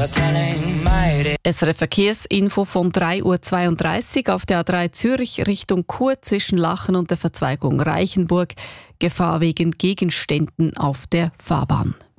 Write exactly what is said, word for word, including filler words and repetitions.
S R F Verkehrsinfo von drei Uhr zweiunddreißig auf der A drei Zürich Richtung Chur zwischen Lachen und der Verzweigung Reichenburg. Gefahr wegen Gegenständen auf der Fahrbahn.